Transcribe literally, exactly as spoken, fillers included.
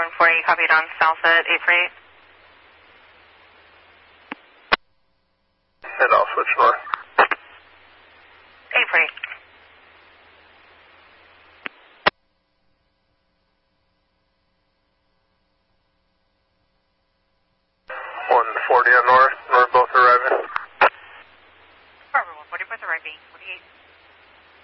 one forty, copied on south at eight forty-eight. And I'll switch north. eight forty. one forty on north, north both arriving. Forever one forty, both arriving, forty-eight.